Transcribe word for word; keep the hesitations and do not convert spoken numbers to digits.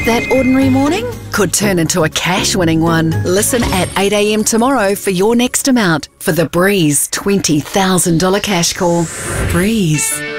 That ordinary morning could turn into a cash-winning one. Listen at eight a m tomorrow for your next amount for the Breeze twenty thousand dollars cash call. Breeze.